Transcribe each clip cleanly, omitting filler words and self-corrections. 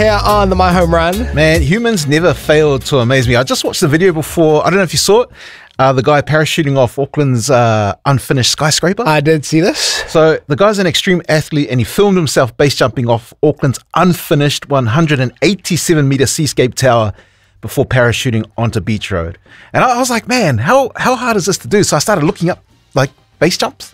Here on the My Home Run. Man, humans never fail to amaze me. I just watched the video before. I don't know if you saw it. The guy parachuting off Auckland's unfinished skyscraper. I did see this. So the guy's an extreme athlete and he filmed himself base jumping off Auckland's unfinished 187-meter seascape tower before parachuting onto Beach Road. And I was like, man, how hard is this to do? So I started looking up like base jumps.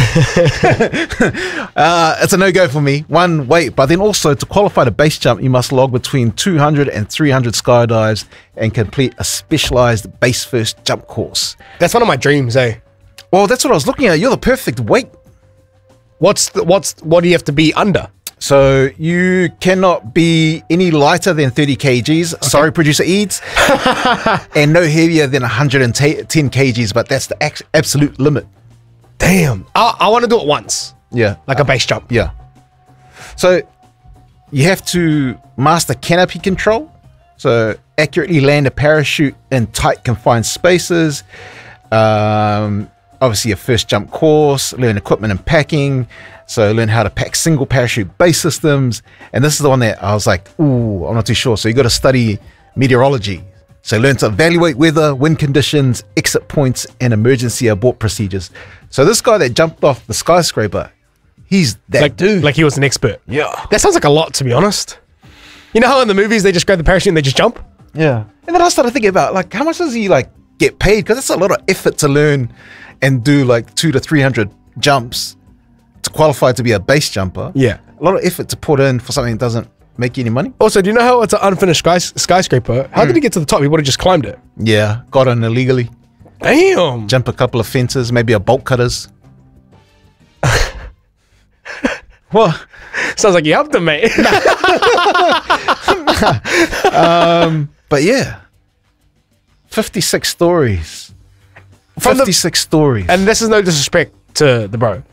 It's a no-go for me. One, wait, but then also to qualify to base jump, you must log between 200 and 300 skydives and complete a specialized base first jump course. That's one of my dreams, eh? Well, that's what I was looking at. You're the perfect weight. What do you have to be under? So you cannot be any lighter than 30 kgs. Okay. Sorry, producer Eads. And no heavier than 110 kgs, but that's the absolute limit. Damn. I want to do it once. Yeah. Like a base jump. Yeah. So you have to master canopy control. So accurately land a parachute in tight confined spaces. Obviously a first jump course, learn equipment and packing. So learn how to pack single parachute base systems. And this is the one that I was like, ooh, I'm not too sure. So you got to study meteorology. So learn to evaluate weather, wind conditions, exit points, and emergency abort procedures. So this guy that jumped off the skyscraper, he's that dude. Like he was an expert. Yeah. That sounds like a lot, to be honest. You know how in the movies they just grab the parachute and they just jump? Yeah. And then I started thinking about like, how much does he like get paid? Because it's a lot of effort to learn and do like 200 to 300 jumps to qualify to be a base jumper. Yeah. A lot of effort to put in for something that doesn't make you any money. Also, do you know how it's an unfinished skyscraper? How did he get to the top? He would have just climbed it. Yeah, got in illegally. Damn. Jump a couple of fences, maybe a bolt cutters. What? Sounds like you helped him, mate. But yeah, 56 stories. 56 stories. And this is no disrespect to the bro.